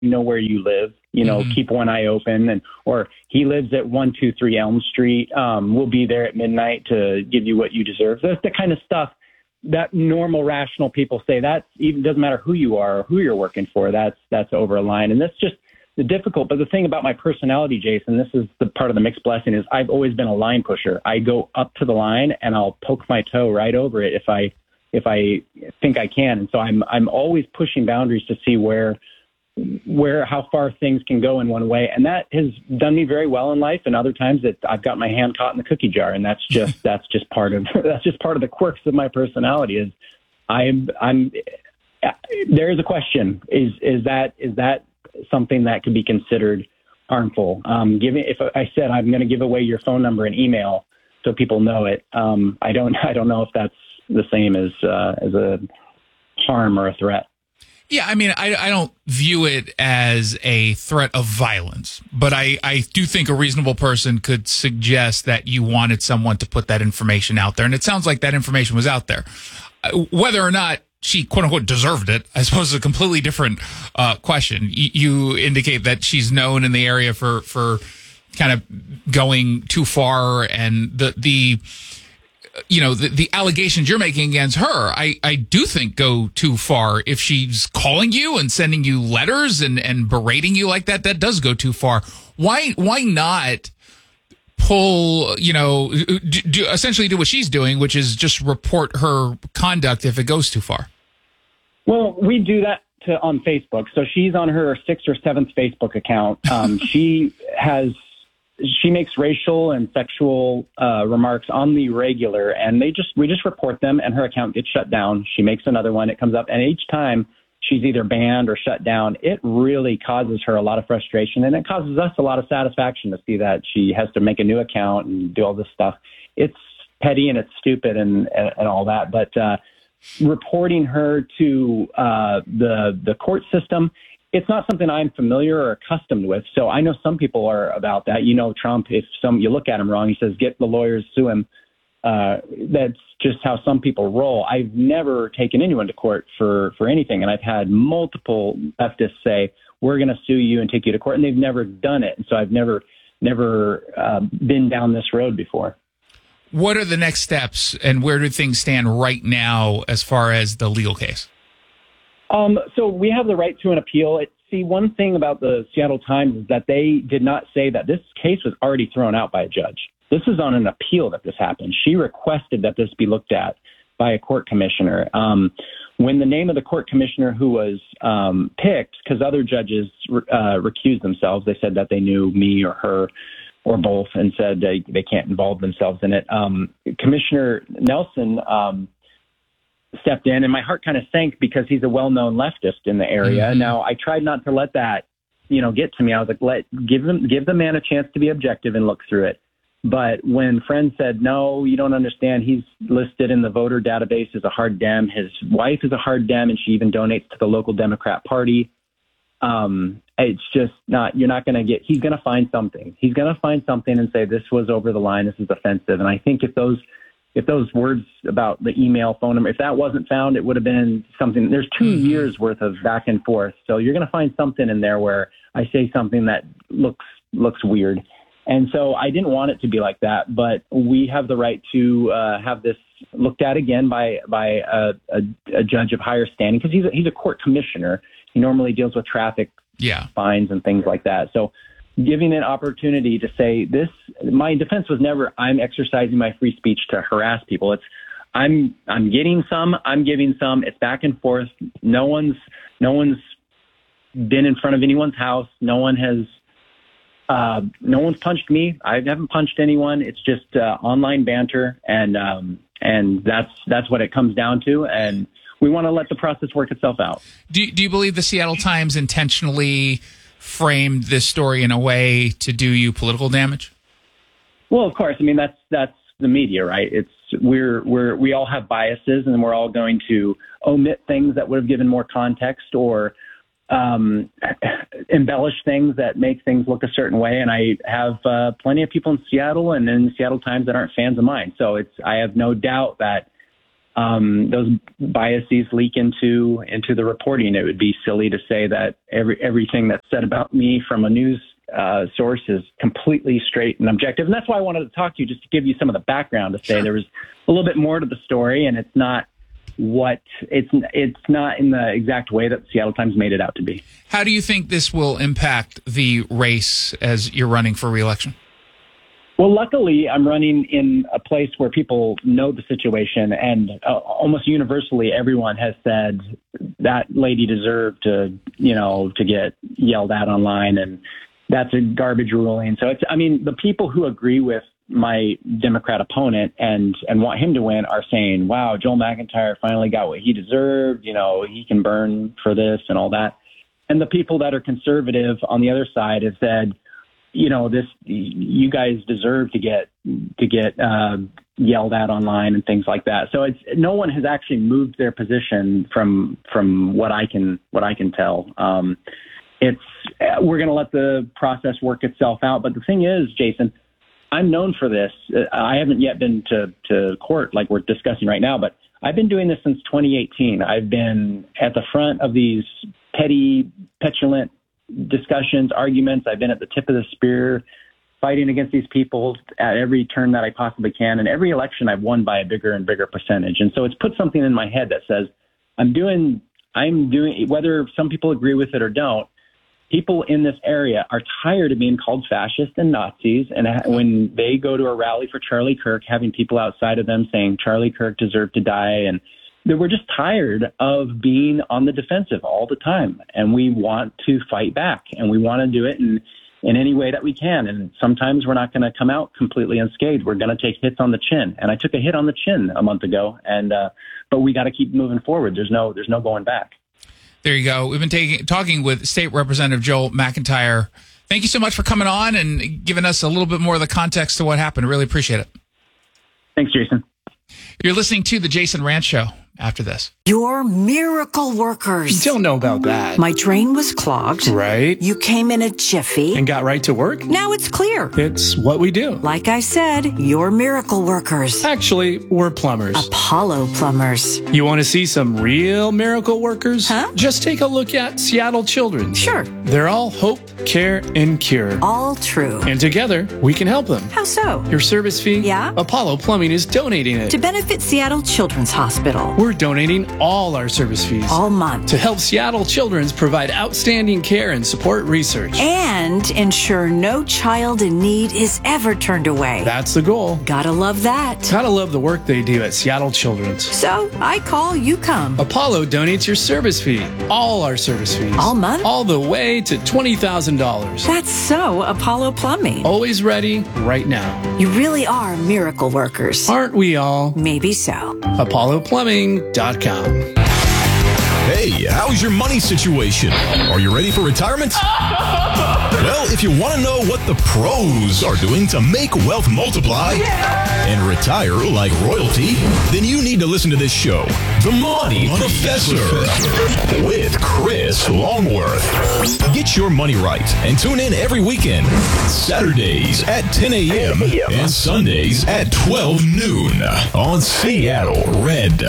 know where you live, keep one eye open, or he lives at 123 Elm Street. We'll be there at midnight to give you what you deserve. That's the kind of stuff that normal, rational people say. That even doesn't matter who you are or who you're working for. That's over a line. And that's just the difficult. But the thing about my personality, Jason, this is the part of the mixed blessing, is I've always been a line pusher. I go up to the line and I'll poke my toe right over it if I think I can. And so I'm always pushing boundaries to see how far things can go in one way. And that has done me very well in life. And other times I've got my hand caught in the cookie jar. And that's just part of the quirks of my personality. Is there is a question. Is that something that could be considered harmful? If I said I'm going to give away your phone number and email so people know it, I don't know if that's the same as a harm or a threat. Yeah, I mean, I don't view it as a threat of violence, but I do think a reasonable person could suggest that you wanted someone to put that information out there. And it sounds like that information was out there. Whether or not she, quote unquote, deserved it, I suppose is a completely different question. You indicate that she's known in the area for kind of going too far, and the allegations you're making against her, I do think go too far. If she's calling you and sending you letters and berating you like that, that does go too far. Why not pull, essentially do what she's doing, which is just report her conduct if it goes too far? Well, we do that on Facebook. So she's on her 6th or 7th Facebook account. She makes racial and sexual remarks on the regular, and we just report them, and her account gets shut down. She makes another one, it comes up, and each time she's either banned or shut down. It really causes her a lot of frustration, and it causes us a lot of satisfaction to see that she has to make a new account and do all this stuff. It's petty and it's stupid and all that, but reporting her to the court system, it's not something I'm familiar or accustomed with. So I know some people are about that. Trump, if you look at him wrong, he says, get the lawyers, sue him. That's just how some people roll. I've never taken anyone to court for anything. And I've had multiple leftists say, we're going to sue you and take you to court. And they've never done it. And so I've never been down this road before. What are the next steps, and where do things stand right now as far as the legal case? So we have the right to an appeal. One thing about the Seattle Times is that they did not say that this case was already thrown out by a judge. This is on an appeal that this happened. She requested that this be looked at by a court commissioner. When the name of the court commissioner who was picked, because other judges recused themselves, they said that they knew me or her or both and said they can't involve themselves in it. Commissioner Nelson stepped in, and my heart kind of sank because he's a well-known leftist in the area. Mm-hmm. Now, I tried not to let that, get to me. I was like, give the man a chance to be objective and look through it. But when friends said, no, you don't understand, he's listed in the voter database as a hard Dem. His wife is a hard Dem, and she even donates to the local Democrat Party. It's just not, you're not going to get, he's going to find something. He's going to find something and say, this was over the line, this is offensive. And I think if those words about the email, phone number, if that wasn't found, it would have been something. There's 2 years worth of back and forth. So you're going to find something in there where I say something that looks weird. And so I didn't want it to be like that, but we have the right to have this looked at again by a judge of higher standing, because he's a court commissioner. He normally deals with traffic fines and things like that. So giving an opportunity to say this, my defense was never, I'm exercising my free speech to harass people. It's, I'm getting some, I'm giving some, it's back and forth. No one's been in front of anyone's house. No one's punched me. I haven't punched anyone. It's just online banter. And that's what it comes down to. And we want to let the process work itself out. Do you believe the Seattle Times intentionally framed this story in a way to do you political damage? Well, of course. I mean, that's the media, right? It's we all have biases, and we're all going to omit things that would have given more context or embellish things that make things look a certain way. And I have plenty of people in Seattle and in the Seattle Times that aren't fans of mine. So I have no doubt that those biases leak into the reporting. It would be silly to say that everything that's said about me from a news source is completely straight and objective. And that's why I wanted to talk to you, just to give you some of the background, to say there was a little bit more to the story, and it's not in the exact way that the Seattle Times made it out to be. How do you think this will impact the race as you're running for re-election? Well, luckily, I'm running in a place where people know the situation, and almost universally, everyone has said that lady deserved to get yelled at online, and that's a garbage ruling. So the people who agree with my Democrat opponent and want him to win are saying, wow, Joel McIntyre finally got what he deserved. He can burn for this and all that. And the people that are conservative on the other side have said, you guys deserve to get yelled at online and things like that. So no one has actually moved their position from what I can tell. We're going to let the process work itself out. But the thing is, Jason, I'm known for this. I haven't yet been to court like we're discussing right now, but I've been doing this since 2018. I've been at the front of these petty, petulant discussions, arguments. I've been at the tip of the spear fighting against these people at every turn that I possibly can. And every election I've won by a bigger and bigger percentage. And so it's put something in my head that says I'm doing, whether some people agree with it or don't, people in this area are tired of being called fascist and Nazis. And when they go to a rally for Charlie Kirk, having people outside of them saying Charlie Kirk deserved to die, and we're just tired of being on the defensive all the time. And we want to fight back, and we want to do it in any way that we can. And sometimes we're not going to come out completely unscathed. We're going to take hits on the chin. And I took a hit on the chin a month ago, but we got to keep moving forward. There's no going back. There you go. We've been talking with State Representative Joel McIntyre. Thank you so much for coming on and giving us a little bit more of the context to what happened. Really appreciate it. Thanks, Jason. You're listening to The Jason Rantz Show. After this. You're miracle workers. Don't know about that. My drain was clogged. Right. You came in a jiffy. And got right to work. Now it's clear. It's what we do. Like I said, you're miracle workers. Actually, we're plumbers. Apollo Plumbers. You want to see some real miracle workers? Huh? Just take a look at Seattle Children's. Sure. They're all hope, care, and cure. All true. And together, we can help them. How so? Your service fee? Yeah. Apollo Plumbing is donating it. To benefit Seattle Children's Hospital. We're donating all our service fees. All month. To help Seattle Children's provide outstanding care and support research. And ensure no child in need is ever turned away. That's the goal. Gotta love that. Gotta love the work they do at Seattle Children's. So, I call, you come. Apollo donates your service fee. All our service fees. All month? All the way to $20,000. That's so Apollo Plumbing. Always ready, right now. You really are miracle workers. Aren't we all? Maybe so. ApolloPlumbing.com. Hey, how's your money situation? Are you ready for retirement? Well, if you want to know what the pros are doing to make wealth multiply and retire like royalty, then you need to listen to this show, The Money Professor, with Chris Longworth. Get your money right and tune in every weekend, Saturdays at 10 a.m. and Sundays at 12 noon on Seattle Red.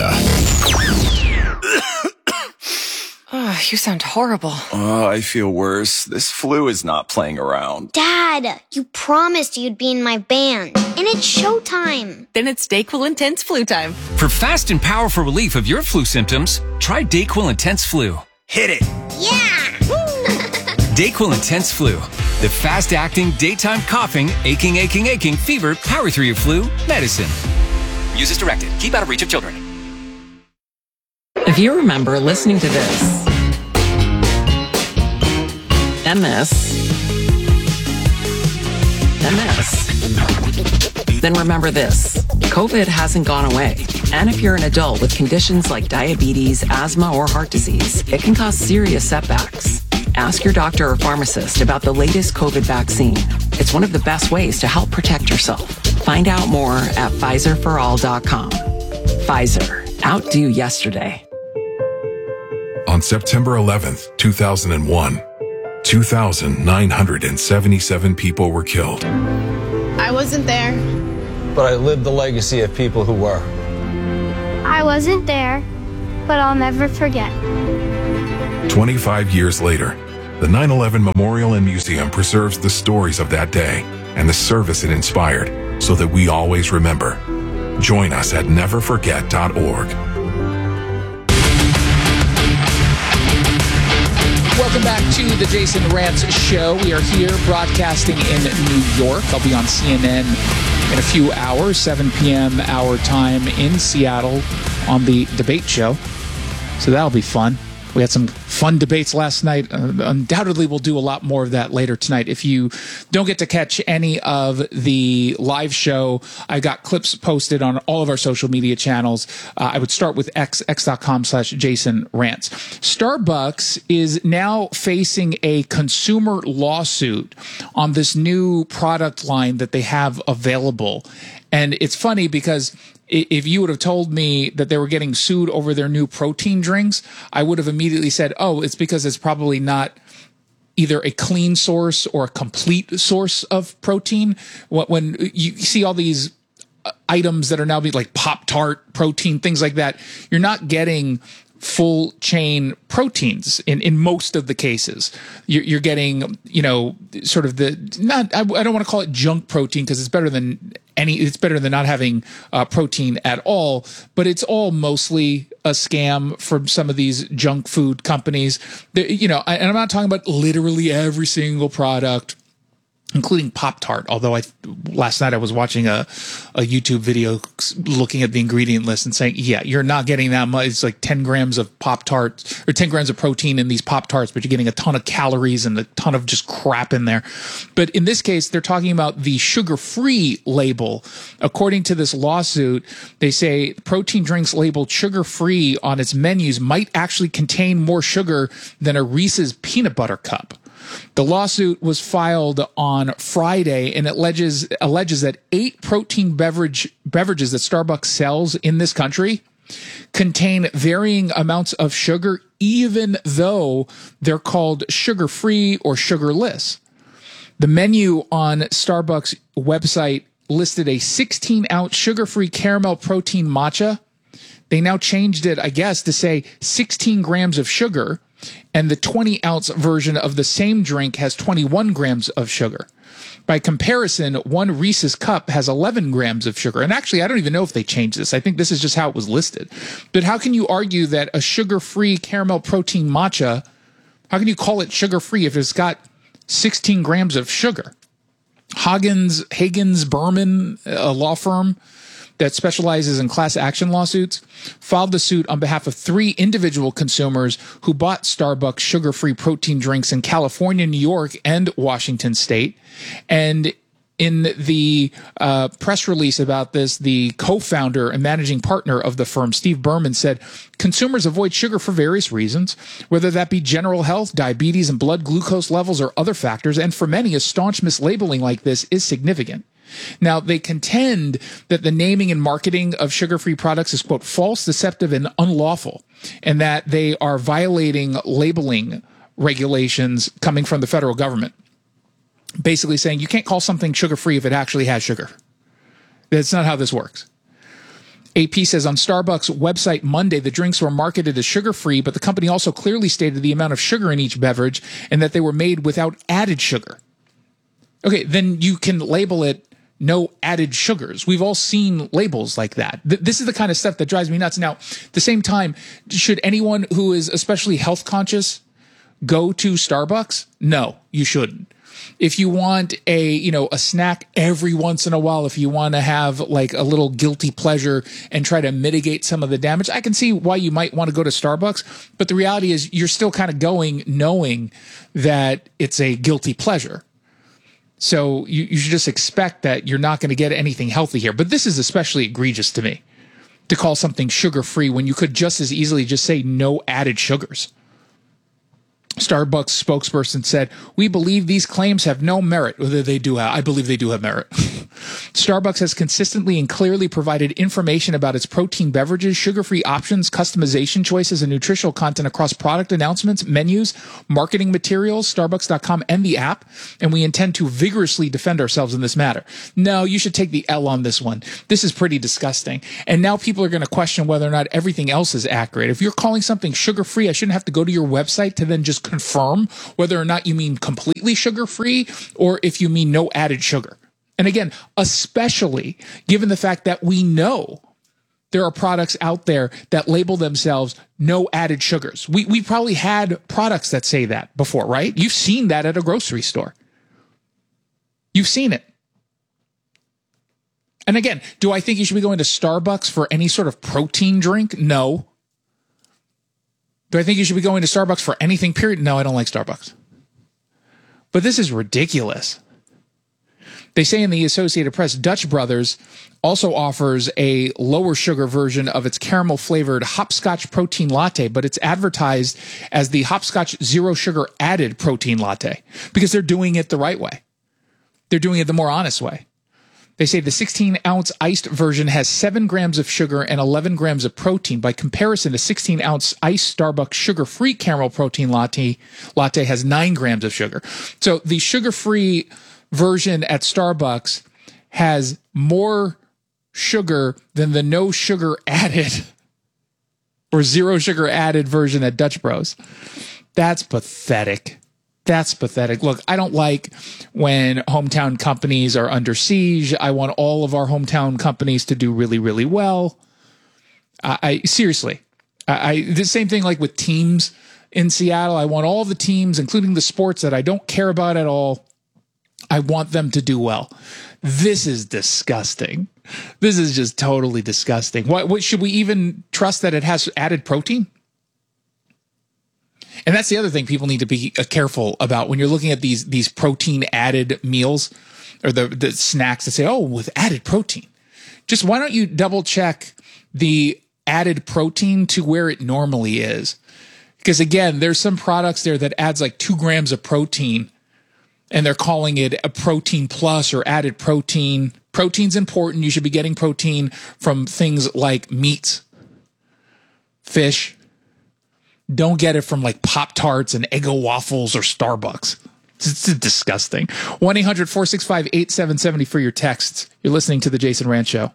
Oh, you sound horrible. Oh, I feel worse. This flu is not playing around. Dad, you promised you'd be in my band. And it's showtime. Then it's DayQuil Intense Flu time. For fast and powerful relief of your flu symptoms, try DayQuil Intense Flu. Hit it. Yeah! DayQuil Intense Flu. The fast-acting, daytime coughing, aching, fever, power through your flu medicine. Use as directed. Keep out of reach of children. If you remember listening to this, MS, then remember this. COVID hasn't gone away. And if you're an adult with conditions like diabetes, asthma, or heart disease, it can cause serious setbacks. Ask your doctor or pharmacist about the latest COVID vaccine. It's one of the best ways to help protect yourself. Find out more at PfizerForAll.com. Pfizer. Outdo yesterday. On September 11th, 2001, 2,977 people were killed. I wasn't there. But I lived the legacy of people who were. I wasn't there, but I'll never forget. 25 years later, the 9/11 Memorial and Museum preserves the stories of that day and the service it inspired so that we always remember. Join us at neverforget.org. Welcome back to the Jason Rantz Show. We are here broadcasting in New York. I'll be on CNN in a few hours, 7 p.m. our time in Seattle on the debate show. So that'll be fun. We had some fun debates last night. Undoubtedly, we'll do a lot more of that later tonight. If you don't get to catch any of the live show, I got clips posted on all of our social media channels. I would start with x.com/Jason Rantz. Starbucks is now facing a consumer lawsuit on this new product line that they have available. And it's funny because if you would have told me that they were getting sued over their new protein drinks, I would have immediately said, oh, it's because it's probably not either a clean source or a complete source of protein. When you see all these items that are now being like Pop-Tart protein, things like that, you're not getting full chain proteins in most of the cases. You're getting, sort of I don't want to call it junk protein because it's better than not having protein at all, but it's all mostly a scam from some of these junk food companies. And I'm not talking about literally every single product, including Pop-Tart, although last night I was watching a YouTube video looking at the ingredient list and saying, yeah, you're not getting that much. It's like 10 grams of Pop-Tarts or 10 grams of protein in these Pop-Tarts, but you're getting a ton of calories and a ton of just crap in there. But in this case, they're talking about the sugar-free label. According to this lawsuit, they say protein drinks labeled sugar-free on its menus might actually contain more sugar than a Reese's peanut butter cup. The lawsuit was filed on Friday and it alleges that 8 protein beverages that Starbucks sells in this country contain varying amounts of sugar, even though they're called sugar-free or sugarless. The menu on Starbucks' website listed a 16-ounce sugar-free caramel protein matcha. They now changed it, I guess, to say 16 grams of sugar. And the 20-ounce version of the same drink has 21 grams of sugar. By comparison, one Reese's cup has 11 grams of sugar. And actually, I don't even know if they changed this. I think this is just how it was listed. But how can you argue that a sugar-free caramel protein matcha, how can you call it sugar-free if it's got 16 grams of sugar? Hagens Berman, a law firm that specializes in class action lawsuits, filed the suit on behalf of 3 individual consumers who bought Starbucks sugar-free protein drinks in California, New York, and Washington State. And in the press release about this, the co-founder and managing partner of the firm, Steve Berman, said, consumers avoid sugar for various reasons, whether that be general health, diabetes, and blood glucose levels, or other factors. And for many, a staunch mislabeling like this is significant. Now, they contend that the naming and marketing of sugar-free products is, quote, false, deceptive, and unlawful, and that they are violating labeling regulations coming from the federal government. Basically saying you can't call something sugar-free if it actually has sugar. That's not how this works. AP says on Starbucks' website Monday, the drinks were marketed as sugar-free, but the company also clearly stated the amount of sugar in each beverage and that they were made without added sugar. Okay, then you can label it no added sugars. We've all seen labels like that. This is the kind of stuff that drives me nuts. Now, at the same time, should anyone who is especially health conscious go to Starbucks? No, you shouldn't. If you want a snack every once in a while, if you want to have like a little guilty pleasure and try to mitigate some of the damage, I can see why you might want to go to Starbucks. But the reality is you're still kind of going knowing that it's a guilty pleasure. So you should just expect that you're not going to get anything healthy here. But this is especially egregious to me, to call something sugar-free when you could just as easily just say no added sugars. Starbucks spokesperson said, "We believe these claims have no merit." Whether they do have, I believe they do have merit. Starbucks has consistently and clearly provided information about its protein beverages, sugar-free options, customization choices, and nutritional content across product announcements, menus, marketing materials, Starbucks.com, and the app, and we intend to vigorously defend ourselves in this matter. No, you should take the L on this one. This is pretty disgusting. And now people are going to question whether or not everything else is accurate. If you're calling something sugar-free, I shouldn't have to go to your website to then just confirm whether or not you mean completely sugar-free or if you mean no added sugar. And again, especially given the fact that we know there are products out there that label themselves no added sugars. We probably had products that say that before, right? You've seen that at a grocery store. You've seen it. And again, do I think you should be going to Starbucks for any sort of protein drink? No. Do I think you should be going to Starbucks for anything, period? No, I don't like Starbucks. But this is ridiculous. They say in the Associated Press, Dutch Brothers also offers a lower sugar version of its caramel flavored hopscotch protein latte, but it's advertised as the hopscotch zero sugar added protein latte because they're doing it the right way. They're doing it the more honest way. They say the 16-ounce iced version has 7 grams of sugar and 11 grams of protein. By comparison, the 16-ounce iced Starbucks sugar-free caramel protein latte has 9 grams of sugar. So the sugar-free version at Starbucks has more sugar than the no sugar added or zero sugar added version at Dutch Bros. That's pathetic. That's pathetic. Look, I don't like when hometown companies are under siege. I want all of our hometown companies to do really, really well. Seriously, the same thing like with teams in Seattle. I want all the teams, including the sports that I don't care about at all, I want them to do well. This is disgusting. This is just totally disgusting. What should we even trust that it has added protein? And that's the other thing people need to be careful about when you're looking at these protein added meals or the snacks that say, oh, with added protein. Just why don't you double check the added protein to where it normally is? Because again, there's some products there that adds like 2 grams of protein and they're calling it a protein plus or added protein. Protein's important. You should be getting protein from things like meats, fish. Don't get it from like Pop-Tarts and Eggo waffles or Starbucks. It's disgusting. 1-800-465-8770 for your texts. You're listening to The Jason Rantz Show.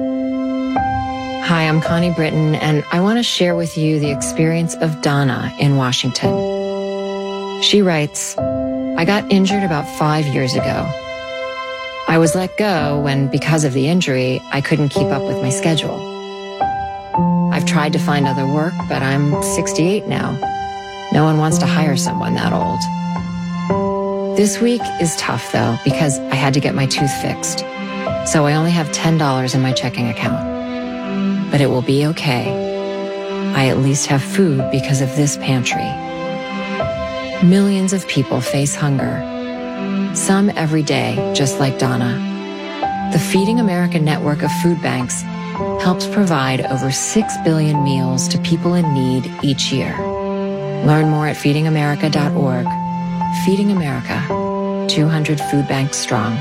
Hi, I'm Connie Britton, and I want to share with you the experience of Donna in Washington. She writes, I got injured about 5 years ago. I was let go when, because of the injury, I couldn't keep up with my schedule. I've tried to find other work, but I'm 68 now. No one wants to hire someone that old. This week is tough, though, because I had to get my tooth fixed. So I only have $10 in my checking account. But it will be okay. I at least have food because of this pantry. Millions of people face hunger. Some every day, just like Donna. The Feeding America network of food banks helps provide over 6 billion meals to people in need each year. Learn more at feedingamerica.org. Feeding America, 200 food banks strong.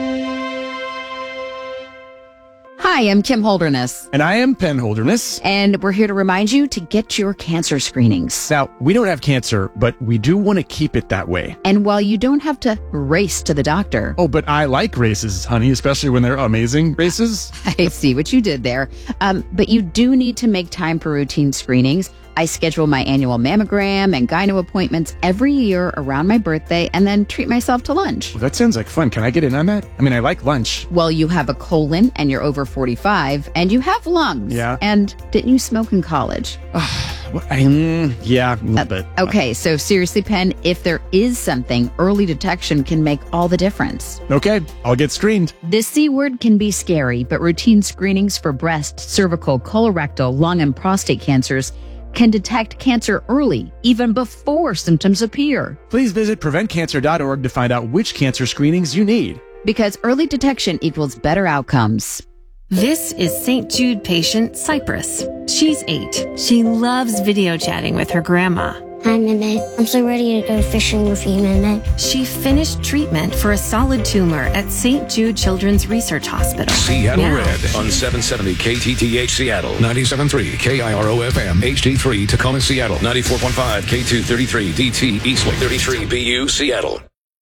Hi, I'm Kim Holderness. And I am Penn Holderness. And we're here to remind you to get your cancer screenings. Now, we don't have cancer, but we do want to keep it that way. And while you don't have to race to the doctor. Oh, but I like races, honey, especially when they're amazing races. I see what you did there. But you do need to make time for routine screenings. I schedule my annual mammogram and gyno appointments every year around my birthday and then treat myself to lunch. Well, that sounds like fun. Can I get in on that? I mean, I like lunch. Well, you have a colon and you're over 45 and you have lungs. Yeah. And didn't you smoke in college? Yeah, a little bit. Okay, so seriously, Penn, if there is something, early detection can make all the difference. Okay, I'll get screened. This C word can be scary, but routine screenings for breast, cervical, colorectal, lung, and prostate cancers can detect cancer early, even before symptoms appear. Please visit preventcancer.org to find out which cancer screenings you need. Because early detection equals better outcomes. This is St. Jude patient Cypress. She's 8. She loves video chatting with her grandma. Hi, Mimi. I'm so ready to go fishing with you, Mimi. She finished treatment for a solid tumor at St. Jude Children's Research Hospital. Seattle Red on 770 KTTH Seattle, 97.3 KIRO FM, HD3 Tacoma Seattle, 94.5 K233 DT Eastway 33 BU Seattle.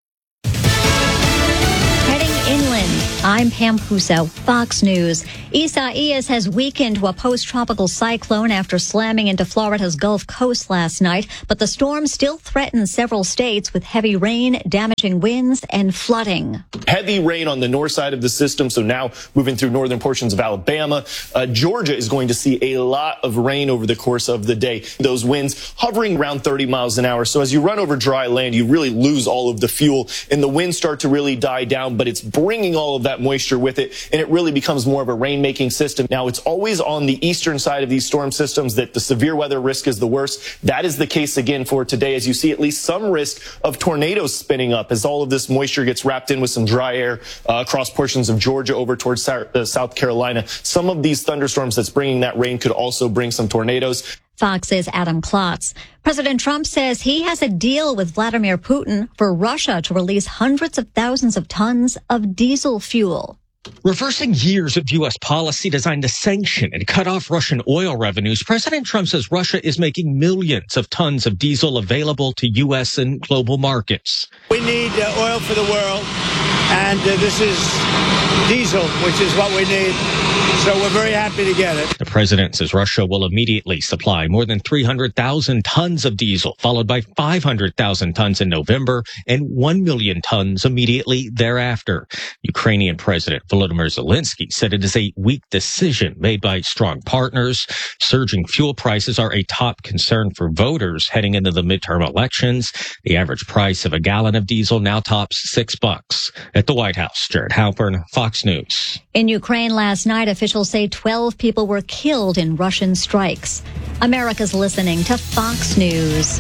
Inland. I'm Pam Puso, Fox News. Isaias has weakened to a post-tropical cyclone after slamming into Florida's Gulf Coast last night, but the storm still threatens several states with heavy rain, damaging winds, and flooding. Heavy rain on the north side of the system, so now moving through northern portions of Alabama. Georgia is going to see a lot of rain over the course of the day. Those winds hovering around 30 miles an hour. So as you run over dry land, you really lose all of the fuel, and the winds start to really die down, but it's bringing all of that moisture with it, and it really becomes more of a rain-making system. Now, it's always on the eastern side of these storm systems that the severe weather risk is the worst. That is the case again for today, as you see at least some risk of tornadoes spinning up as all of this moisture gets wrapped in with some dry air across portions of Georgia over towards South Carolina. Some of these thunderstorms that's bringing that rain could also bring some tornadoes. Fox's Adam Klotz. President Trump says he has a deal with Vladimir Putin for Russia to release hundreds of thousands of tons of diesel fuel. Reversing years of U.S. policy designed to sanction and cut off Russian oil revenues, President Trump says Russia is making millions of tons of diesel available to U.S. and global markets. We need oil for the world, and this is diesel, which is what we need. So we're very happy to get it. The president says Russia will immediately supply more than 300,000 tons of diesel, followed by 500,000 tons in November and 1 million tons immediately thereafter. Ukrainian President Volodymyr Zelensky said it is a weak decision made by strong partners. Surging fuel prices are a top concern for voters heading into the midterm elections. The average price of a gallon of diesel now tops $6. At the White House, Jared Halpern, Fox News. In Ukraine last night, officials say 12 people were killed in Russian strikes. America's listening to Fox News.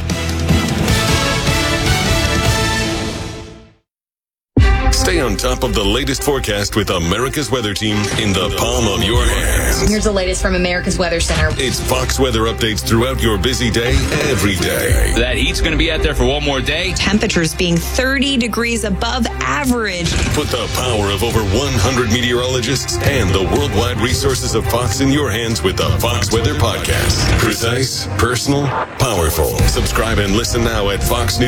Stay on top of the latest forecast with America's Weather Team in the palm of your hands. Here's the latest from America's Weather Center. It's Fox weather updates throughout your busy day, every day. That heat's going to be out there for one more day. Temperatures being 30 degrees above average. Put the power of over 100 meteorologists and the worldwide resources of Fox in your hands with the Fox Weather Podcast. Precise, personal, powerful. Subscribe and listen now at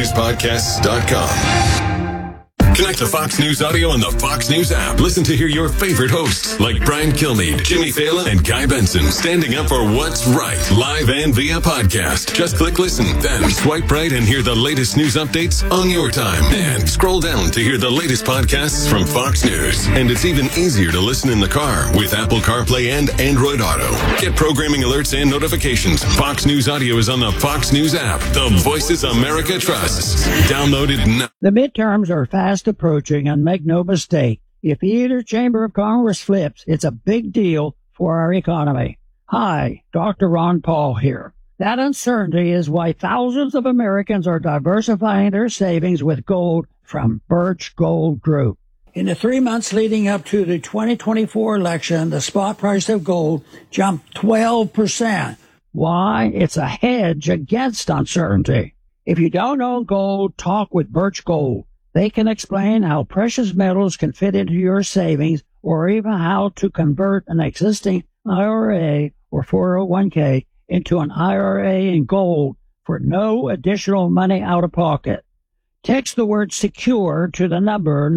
foxnewspodcasts.com. Connect to Fox News Audio on the Fox News app. Listen to hear your favorite hosts like Brian Kilmeade, Jimmy Fallon, and Guy Benson standing up for what's right, live and via podcast. Just click listen, then swipe right and hear the latest news updates on your time. And scroll down to hear the latest podcasts from Fox News. And it's even easier to listen in the car with Apple CarPlay and Android Auto. Get programming alerts and notifications. Fox News Audio is on the Fox News app. The voices America trusts. Download it now. The midterms are fast approaching, and make no mistake, if either chamber of Congress flips, it's a big deal for our economy. Hi, Dr. Ron Paul here. That uncertainty is why thousands of Americans are diversifying their savings with gold from Birch Gold Group. In the 3 months leading up to the 2024 election, the spot price of gold jumped 12%. Why? It's a hedge against uncertainty. If you don't own gold, talk with Birch Gold. They can explain how precious metals can fit into your savings, or even how to convert an existing IRA or 401k into an IRA in gold for no additional money out of pocket. Text the word SECURE to the number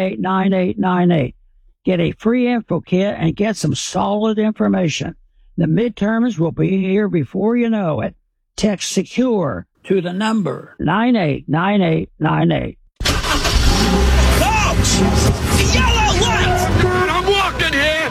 989898. Get a free info kit and get some solid information. The midterms will be here before you know it. Text SECURE to the number 989898. Folks! The yellow light! I'm walking here!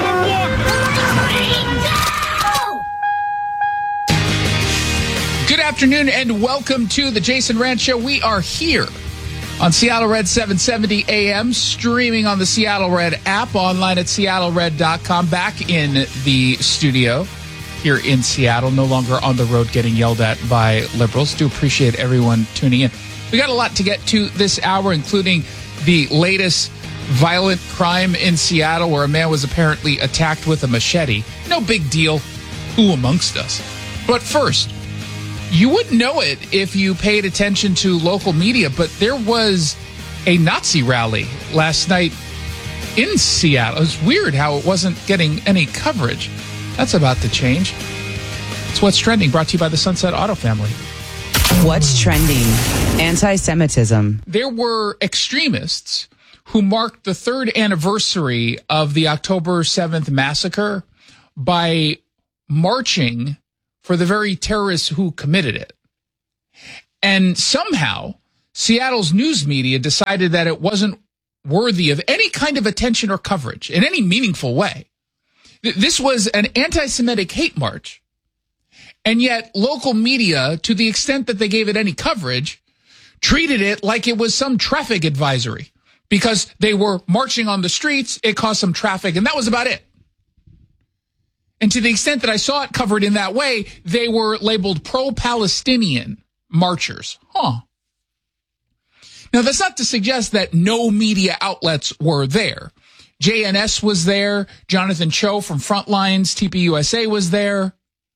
Good afternoon and welcome to the Jason Rantz Show. We are here on Seattle Red 770 AM, streaming on the Seattle Red app, online at seattlered.com, back in the studio here in Seattle, no longer on the road getting yelled at by liberals. Do appreciate everyone tuning in. We got a lot to get to this hour, including the latest violent crime in Seattle where a man was apparently attacked with a machete. No big deal. Who amongst us? But first, You wouldn't know it if you paid attention to local media, but there was a Nazi rally last night in Seattle. It's weird how it wasn't getting any coverage. That's about to change. It's What's Trending, brought to you by the Sunset Auto family. What's trending? Anti-Semitism. There were extremists who marked the third anniversary of the October 7th massacre by marching for the very terrorists who committed it. And somehow, Seattle's news media decided that it wasn't worthy of any kind of attention or coverage in any meaningful way. This was an anti-Semitic hate march. And yet, local media, to the extent that they gave it any coverage, treated it like it was some traffic advisory. Because they were marching on the streets, it caused some traffic, and that was about it. And to the extent that I saw it covered in that way, they were labeled pro-Palestinian marchers. Now, that's not to suggest that no media outlets were there. JNS was there. Jonathan Cho from Frontlines, TPUSA was there.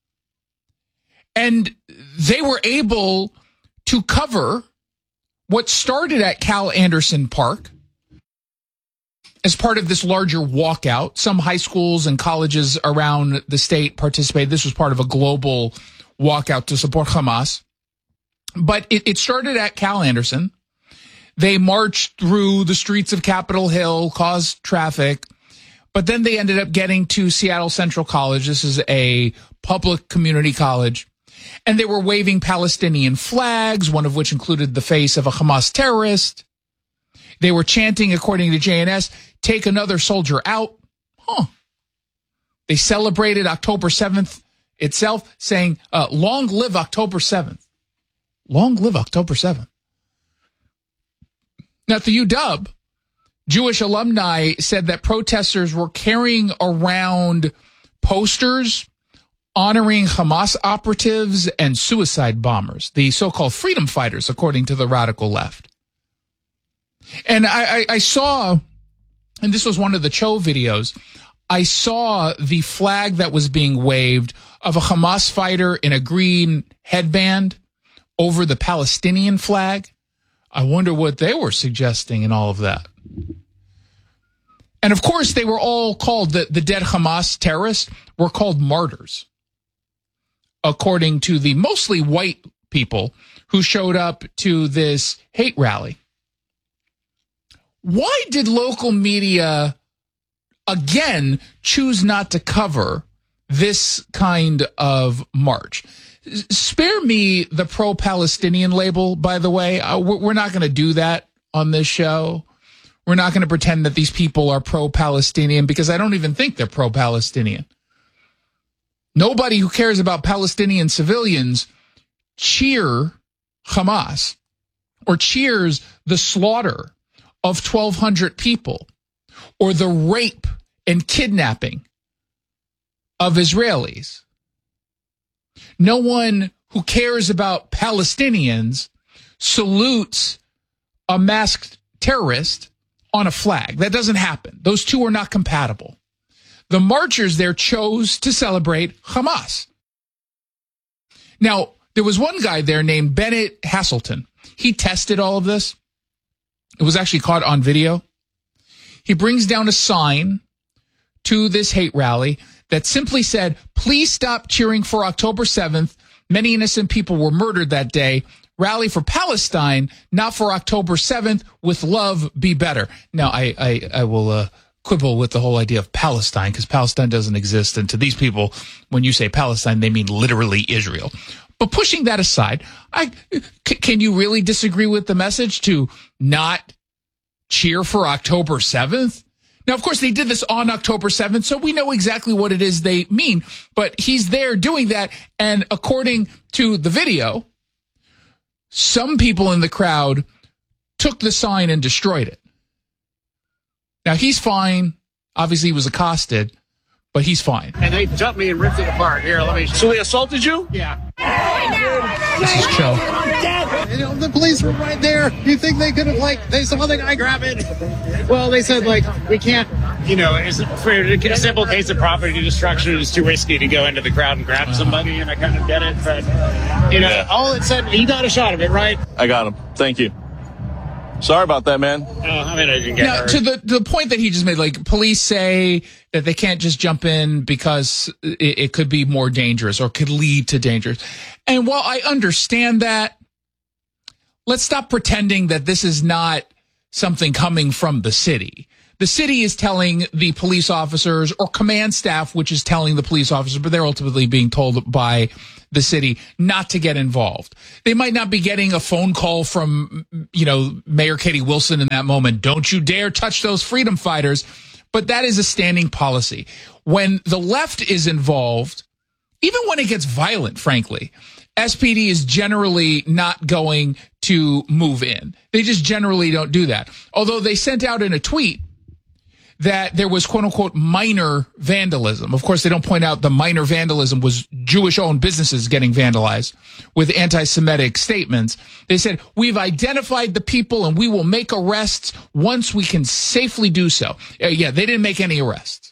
And they were able to cover what started at Cal Anderson Park as part of this larger walkout. Some high schools and colleges around the state participated. This was part of a global walkout to support Hamas. But it started at Cal Anderson. They marched through the streets of Capitol Hill, caused traffic. But then they ended up getting to Seattle Central College. This is a public community college. And they were waving Palestinian flags, one of which included the face of a Hamas terrorist. They were chanting, according to JNS, "Take another soldier out." They celebrated October 7th itself, saying, long live October 7th. Long live October 7th. Now, at the UW, Jewish alumni said that protesters were carrying around posters honoring Hamas operatives and suicide bombers, the so-called freedom fighters, according to the radical left. And I saw, and this was one of the Cho videos, I saw the flag that was being waved of a Hamas fighter in a green headband over the Palestinian flag. I wonder what they were suggesting in all of that. And of course, they were all called, the dead Hamas terrorists were called martyrs, according to the mostly white people who showed up to this hate rally. Why did local media, again, choose not to cover this kind of march? Spare me the pro-Palestinian label, by the way. We're not going to do that on this show. We're not going to pretend that these people are pro-Palestinian, because I don't even think they're pro-Palestinian. Nobody who cares about Palestinian civilians cheer Hamas or cheers the slaughter of 1,200 people or the rape and kidnapping of Israelis. No one who cares about Palestinians salutes a masked terrorist on a flag. That doesn't happen. Those two are not compatible. The marchers there chose to celebrate Hamas. Now, there was one guy there named Bennett Hasselton. He tested all of this. It was actually caught on video. He brings down a sign to this hate rally that simply said, "Please stop cheering for October 7th. Many innocent people were murdered that day. Rally for Palestine, not for October 7th. With love, be better." Now, I will quibble with the whole idea of Palestine, because Palestine doesn't exist. And to these people, when you say Palestine, they mean literally Israel. But pushing that aside, can you really disagree with the message to not cheer for October 7th? Now, of course, they did this on October 7th, so we know exactly what it is they mean. But he's there doing that, and according to the video, some people in the crowd took the sign and destroyed it. Now, he's fine. Obviously, he was accosted, but he's fine. And they jumped me and ripped it apart. Here, let me... So they assaulted you? Yeah. This is Cho. You know, the police were right there. You think they could have, they saw the guy grab it. Well, they said, we can't for a simple case of property destruction, it's too risky to go into the crowd and grab somebody, and I kind of get it. But, all it said, he got a shot of it, right? I got him. Thank you. Sorry about that, man. I didn't get hurt. To the point that he just made, like, police say that they can't just jump in because it could be more dangerous or could lead to dangers. And while I understand that, let's stop pretending that this is not something coming from the city. The city is telling the police officers, or command staff, which is telling the police officers, but they're ultimately being told by the city not to get involved. They might not be getting a phone call from, Mayor Katie Wilson in that moment. Don't you dare touch those freedom fighters. But that is a standing policy. When the left is involved, even when it gets violent, frankly, SPD is generally not going to move in. They just generally don't do that. Although they sent out in a tweet that there was, quote unquote, minor vandalism. Of course, they don't point out the minor vandalism was Jewish-owned businesses getting vandalized with anti-Semitic statements. They said, we've identified the people and we will make arrests once we can safely do so. They didn't make any arrests.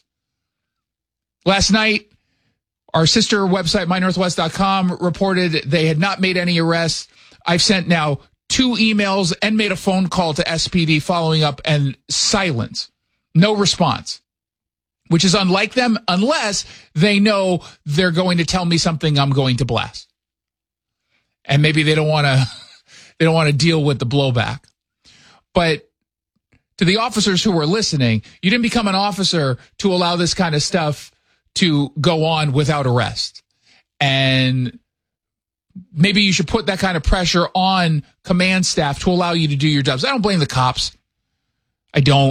Last night, our sister website, mynorthwest.com, reported they had not made any arrests. I've sent now 2 emails and made a phone call to SPD following up, and silence. No response, which is unlike them unless they know they're going to tell me something I'm going to blast. And maybe they don't want to deal with the blowback. But to the officers who were listening, you didn't become an officer to allow this kind of stuff to go on without arrest. And maybe you should put that kind of pressure on command staff to allow you to do your jobs. I don't blame the cops. I don't.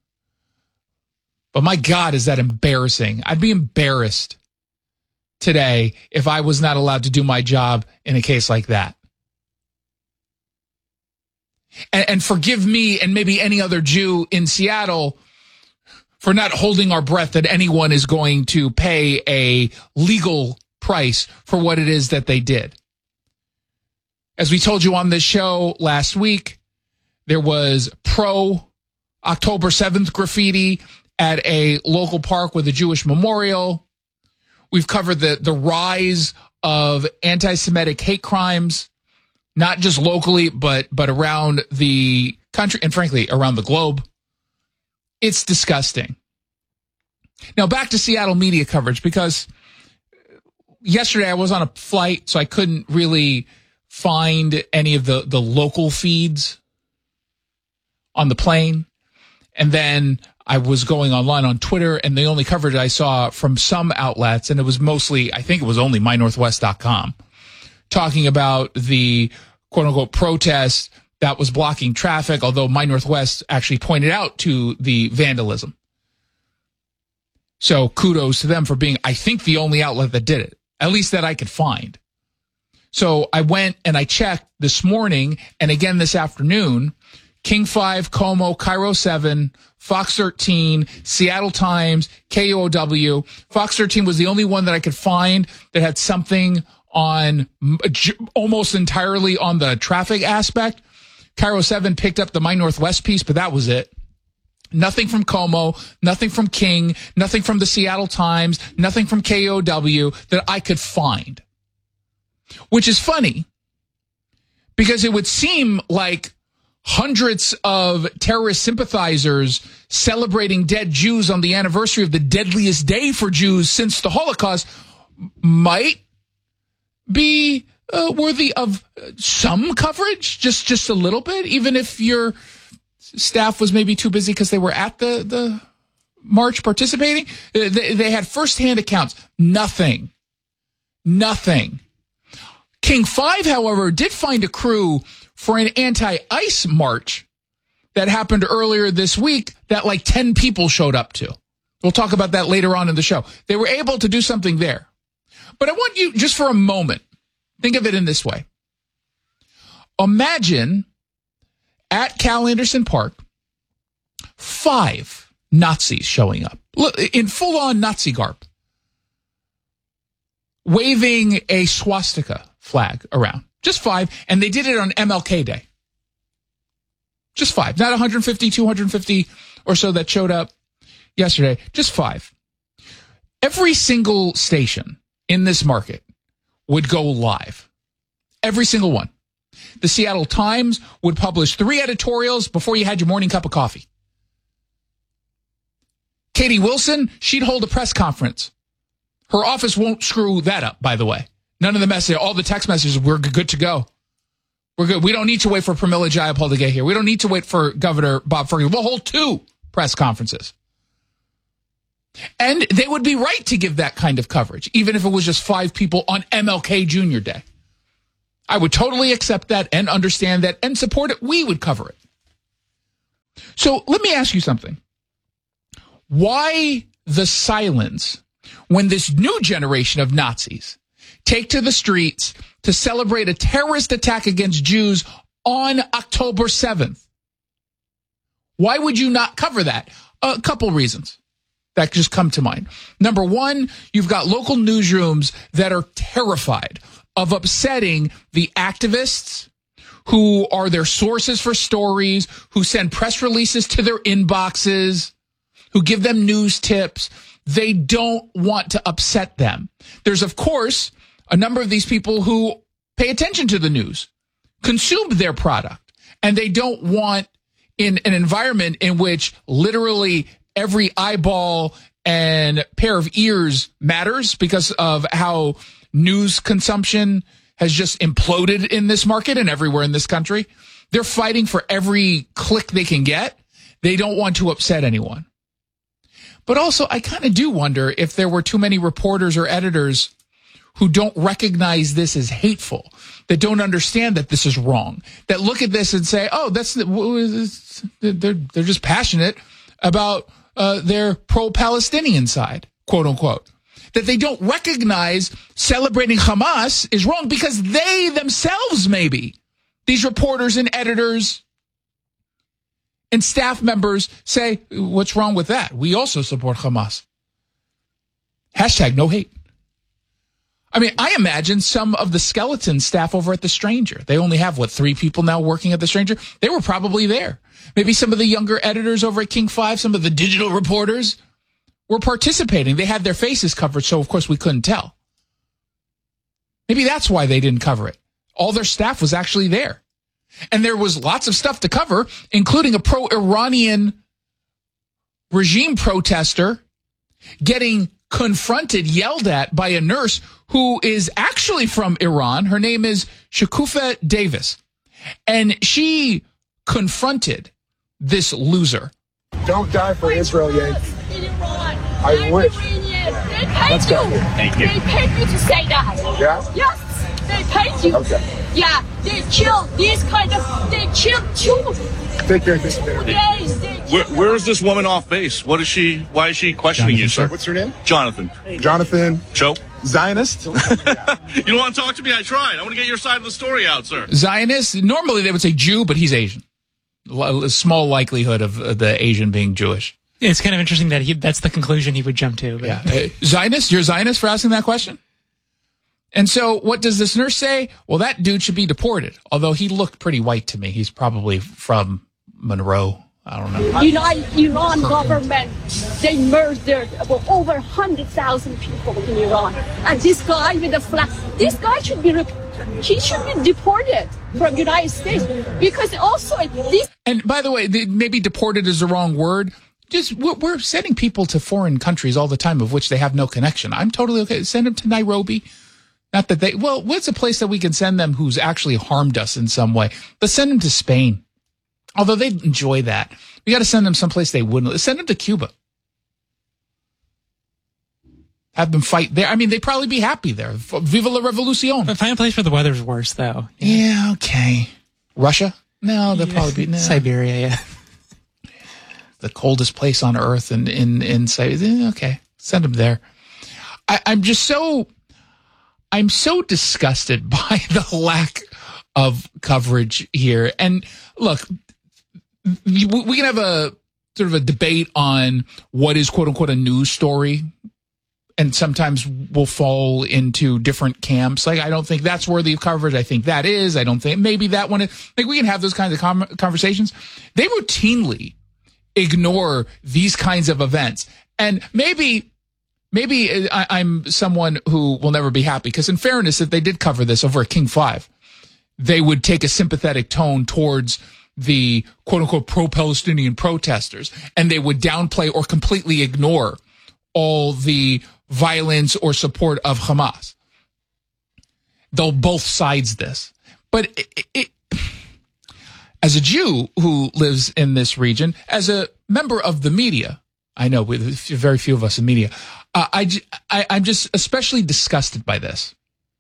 But my God, is that embarrassing. I'd be embarrassed today if I was not allowed to do my job in a case like that. And forgive me and maybe any other Jew in Seattle for not holding our breath that anyone is going to pay a legal price for what it is that they did. As we told you on this show last week, there was pro-October 7th graffiti at a local park with a Jewish memorial. We've covered the rise of anti-Semitic hate crimes, not just locally, but around the country and, frankly, around the globe. It's disgusting. Now, back to Seattle media coverage, because yesterday I was on a flight, so I couldn't really find any of the local feeds on the plane. And then I was going online on Twitter, and the only coverage I saw from some outlets, and it was mostly, I think it was only mynorthwest.com, talking about the quote-unquote protest that was blocking traffic, although My Northwest actually pointed out to the vandalism. So kudos to them for being, I think, the only outlet that did it, at least that I could find. So I went and I checked this morning and again this afternoon. King 5, Como, Cairo 7, Fox 13, Seattle Times, KOW. Fox 13 was the only one that I could find that had something on almost entirely on the traffic aspect. Cairo 7 picked up the My Northwest piece, but that was it. Nothing from Como, nothing from King, nothing from the Seattle Times, nothing from KOW that I could find. Which is funny, because it would seem like hundreds of terrorist sympathizers celebrating dead Jews on the anniversary of the deadliest day for Jews since the Holocaust might be worthy of some coverage, just a little bit, even if your staff was maybe too busy because they were at the march participating. They had firsthand accounts. Nothing. King 5, however, did find a crew for an anti-ICE march that happened earlier this week that like 10 people showed up to. We'll talk about that later on in the show. They were able to do something there. But I want you, just for a moment, think of it in this way. Imagine at Cal Anderson Park, 5 Nazis showing up in full-on Nazi garb, waving a swastika flag around. Just 5, and they did it on MLK Day. Just 5, not 150, 250 or so that showed up. yesterday, just 5. Every single station in this market would go live. Every single one. The Seattle Times would publish 3 editorials before you had your morning cup of coffee. Katie Wilson, she'd hold a press conference. Her office won't screw that up, by the way. None of the messages, all the text messages, we're good to go. We're good. We don't need to wait for Pramila Jayapal to get here. We don't need to wait for Governor Bob Ferguson. We'll hold 2 press conferences. And they would be right to give that kind of coverage, even if it was just 5 people on MLK Jr. Day. I would totally accept that and understand that and support it. We would cover it. So let me ask you something. Why the silence when this new generation of Nazis take to the streets to celebrate a terrorist attack against Jews on October 7th? Why would you not cover that? A couple reasons that just come to mind. Number one, you've got local newsrooms that are terrified of upsetting the activists who are their sources for stories, who send press releases to their inboxes, who give them news tips. They don't want to upset them. There's, of course, a number of these people who pay attention to the news, consume their product, and they don't want in an environment in which literally every eyeball and pair of ears matters because of how news consumption has just imploded in this market and everywhere in this country. They're fighting for every click they can get. They don't want to upset anyone. But also, I kind of do wonder if there were too many reporters or editors who don't recognize this as hateful, that don't understand that this is wrong, that look at this and say, oh, they're just passionate about their pro-Palestinian side, quote unquote. That they don't recognize celebrating Hamas is wrong because they themselves, maybe, these reporters and editors and staff members say, what's wrong with that? We also support Hamas. Hashtag no hate. I mean, I imagine some of the skeleton staff over at The Stranger, they only have, 3 people now working at The Stranger? They were probably there. Maybe some of the younger editors over at King 5, some of the digital reporters were participating. They had their faces covered, so of course we couldn't tell. Maybe that's why they didn't cover it. All their staff was actually there. And there was lots of stuff to cover, including a pro-Iranian regime protester getting confronted, yelled at by a nurse who is actually from Iran. Her name is Shakufa Davis. And she confronted this loser. Don't die for Israel, Yanks. I wish. Let's go. Thank you. They paid you to say that. Yeah? Yes, they paid you. Okay. Yeah, they killed this kind of, they killed 2. Take care of this minute. Yes, Where is this woman off base? Why is she questioning you, sir? What's her name? Jonathan. Jonathan. Cho? Zionist? You don't want to talk to me? I tried. I want to get your side of the story out, sir. Zionist? Normally they would say Jew, but he's Asian. A small likelihood of the Asian being Jewish. It's kind of interesting that that's the conclusion he would jump to. But. Yeah. Zionist? You're a Zionist for asking that question? And so what does this nurse say? Well, that dude should be deported. Although he looked pretty white to me. He's probably from Monroe. I don't know. Iran government, they murdered over 100,000 people in Iran. And this guy with the flag, this guy should be deported from United States because also this. And by the way, maybe deported is the wrong word. Just we're sending people to foreign countries all the time of which they have no connection. I'm totally okay. Send them to Nairobi. Not that what's a place that we can send them who's actually harmed us in some way? Let's send them to Spain. Although they'd enjoy that. We got to send them someplace they wouldn't. Send them to Cuba. Have them fight there. I mean, they'd probably be happy there. Viva la revolucion. But find a place where the weather's worse, though. Yeah, okay. Russia? No, they'll probably be... No. Siberia, yeah. The coldest place on earth in Siberia. Okay, send them there. I'm so disgusted by the lack of coverage here. And look, we can have a sort of a debate on what is quote unquote a news story. And sometimes we'll fall into different camps. Like, I don't think that's worthy of coverage. I think that is. I don't think maybe that one is. Like, we can have those kinds of conversations. They routinely ignore these kinds of events. And maybe I'm someone who will never be happy, because in fairness, if they did cover this over at King 5, they would take a sympathetic tone towards the quote-unquote pro-Palestinian protesters, and they would downplay or completely ignore all the violence or support of Hamas. Though both sides this. But as a Jew who lives in this region, as a member of the media, I know with very few of us in media, I'm just especially disgusted by this.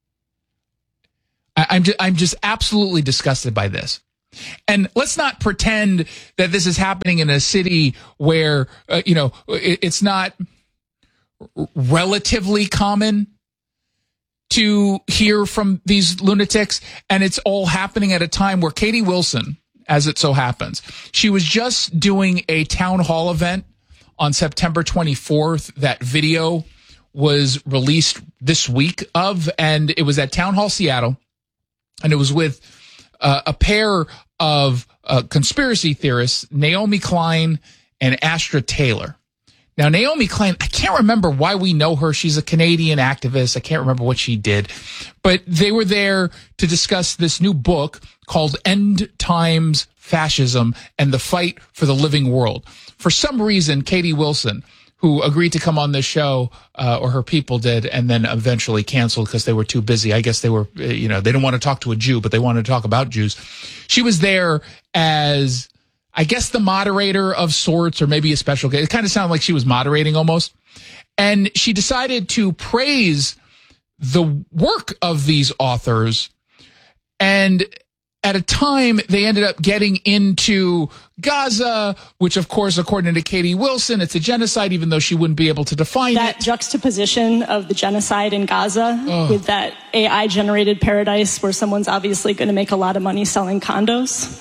I'm just absolutely disgusted by this. And let's not pretend that this is happening in a city where, it's not relatively common to hear from these lunatics. And it's all happening at a time where Katie Wilson, as it so happens, she was just doing a town hall event on September 24th. That video was released this week and it was at Town Hall Seattle. And it was with a pair of conspiracy theorists, Naomi Klein and Astra Taylor. Now, Naomi Klein, I can't remember why we know her. She's a Canadian activist. I can't remember what she did. But they were there to discuss this new book called End Times Fascism and the Fight for the Living World. For some reason, Katie Wilson, who agreed to come on this show, or her people did, and then eventually canceled because they were too busy. I guess they were, they didn't want to talk to a Jew, but they wanted to talk about Jews. She was there as, I guess, the moderator of sorts, or maybe a special guest. It kind of sounded like she was moderating almost. And she decided to praise the work of these authors. And at a time, they ended up getting into Gaza, which, of course, according to Katie Wilson, it's a genocide, even though she wouldn't be able to define that juxtaposition of the genocide in Gaza with that AI-generated paradise where someone's obviously going to make a lot of money selling condos.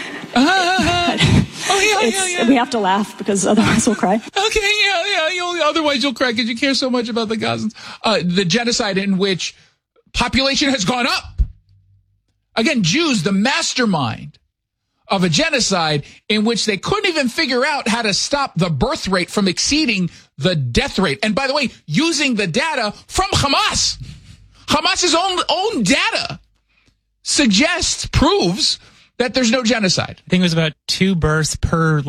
We have to laugh because otherwise we'll cry. Okay, yeah. Otherwise you'll cry because you care so much about the Gazans. The genocide in which population has gone up. Again, Jews, the mastermind of a genocide in which they couldn't even figure out how to stop the birth rate from exceeding the death rate. And by the way, using the data from Hamas. Hamas's own data proves that there's no genocide. I think it was about 2 births per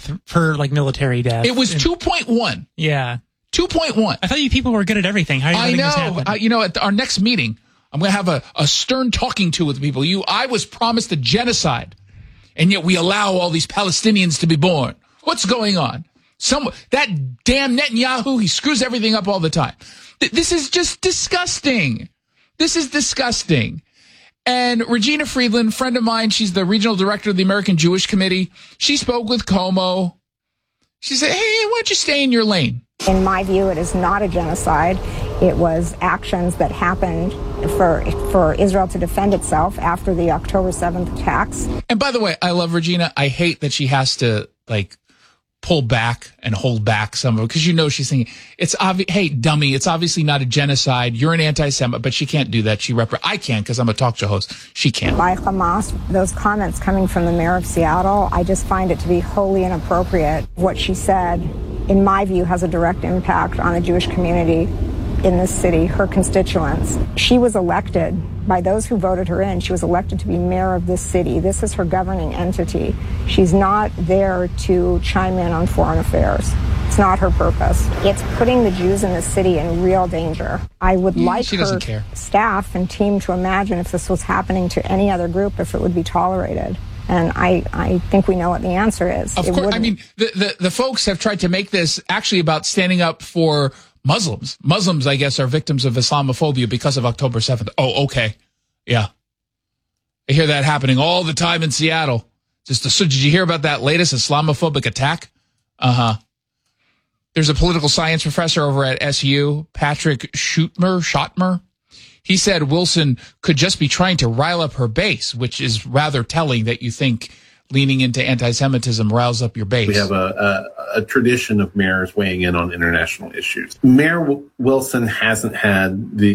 military death. It was 2.1. Yeah. 2.1. I thought you people were good at everything. How are you letting this happen? At our next meeting, I'm going to have a stern talking to with people. I was promised a genocide, and yet we allow all these Palestinians to be born. What's going on? That damn Netanyahu, he screws everything up all the time. This is just disgusting. This is disgusting. And Regina Friedland, friend of mine, she's the regional director of the American Jewish Committee. She spoke with Como. She said, hey, why don't you stay in your lane? In my view, it is not a genocide. It was actions that happened for Israel to defend itself after the October 7th attacks. And by the way, I love Regina. I hate that she has to, pull back and hold back some of it, because she's thinking, it's obvious, hey, dummy, it's obviously not a genocide. You're an anti-Semite, but she can't do that. I can, because I'm a talk show host. She can't. By Hamas, those comments coming from the mayor of Seattle, I just find it to be wholly inappropriate. What she said, in my view, has a direct impact on the Jewish community in this city, her constituents. She was elected by those who voted her in. She was elected to be mayor of this city. This is her governing entity. She's not there to chime in on foreign affairs. It's not her purpose. It's putting the Jews in this city in real danger. I would like her staff and team to imagine if this was happening to any other group, if it would be tolerated. And I think we know what the answer is. Of course, the folks have tried to make this actually about standing up for Muslims. Muslims, I guess, are victims of Islamophobia because of October 7th. Oh, okay. Yeah. I hear that happening all the time in Seattle. So did you hear about that latest Islamophobic attack? Uh-huh. There's a political science professor over at SU, Patrick Schottmer. He said Wilson could just be trying to rile up her base, which is rather telling that you think leaning into anti-Semitism riles up your base. We have a tradition of mayors weighing in on international issues. Mayor Wilson hasn't had the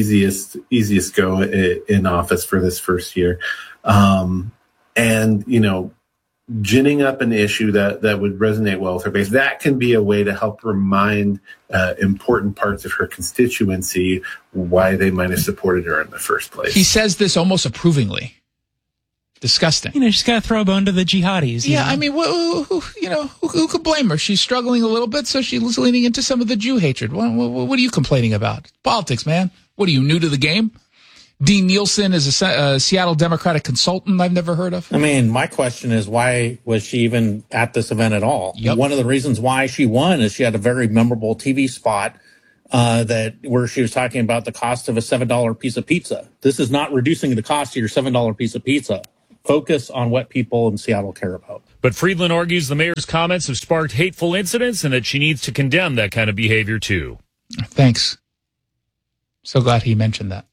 easiest go in office for this first year. And, ginning up an issue that would resonate well with her base. That can be a way to help remind important parts of her constituency why they might have supported her in the first place. He says this almost approvingly. Disgusting. She's got to throw a bone to the jihadis. Yeah, I mean, who could blame her? She's struggling a little bit, so she's leaning into some of the Jew hatred. What are you complaining about? Politics, man. What are you, new to the game? Dean Nielsen is a Seattle Democratic consultant I've never heard of. I mean, my question is, why was she even at this event at all? Yep. One of the reasons why she won is she had a very memorable TV spot where she was talking about the cost of a $7 piece of pizza. This is not reducing the cost of your $7 piece of pizza. Focus on what people in Seattle care about. But Friedland argues the mayor's comments have sparked hateful incidents and that she needs to condemn that kind of behavior too. Thanks. So glad he mentioned that.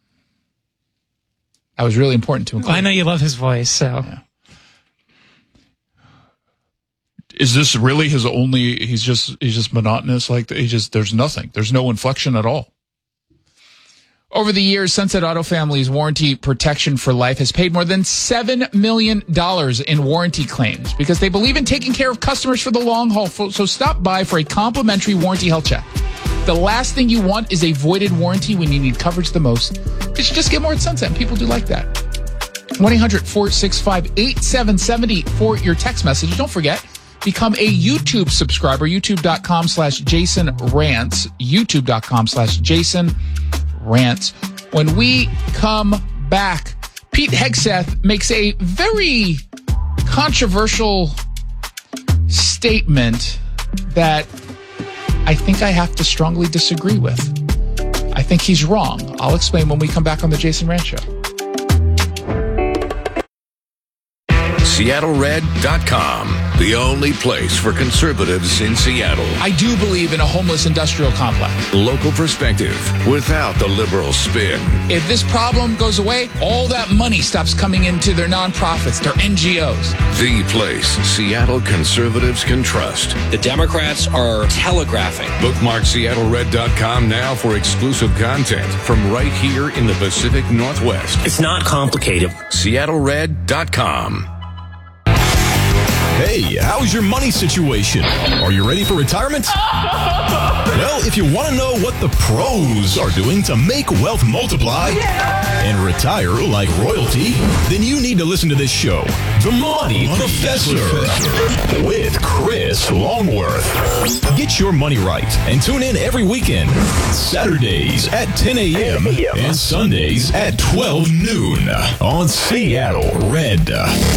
That was really important to him. Well, I know you love his voice, so. Yeah. Is this really his only, he's just monotonous like that? There's nothing. There's no inflection at all. Over the years, Sunset Auto Family's warranty protection for life has paid more than $7 million in warranty claims because they believe in taking care of customers for the long haul. So stop by for a complimentary warranty health check. The last thing you want is a voided warranty when you need coverage the most. Because you just get more at Sunset, and people do like that. 1-800-465-8770 for your text message. Don't forget, become a YouTube subscriber, youtube.com/Jason Rants, youtube.com/Jason Rants. When we come back, Pete Hegseth makes a very controversial statement that I think I have to strongly disagree with. I think he's wrong. I'll explain when we come back on the Jason Rant Show. SeattleRed.com, the only place for conservatives in Seattle. I do believe in a homeless industrial complex. Local perspective without the liberal spin. If this problem goes away, all that money stops coming into their nonprofits, their NGOs. The place Seattle conservatives can trust. The Democrats are telegraphing. Bookmark SeattleRed.com now for exclusive content from right here in the Pacific Northwest. It's not complicated. SeattleRed.com. Hey, how's your money situation? Are you ready for retirement? Well, if you want to know what the pros are doing to make wealth multiply and retire like royalty, then you need to listen to this show, The Money Professor, with Chris Longworth. Get your money right and tune in every weekend, Saturdays at 10 a.m. and Sundays at 12 noon on Seattle Red.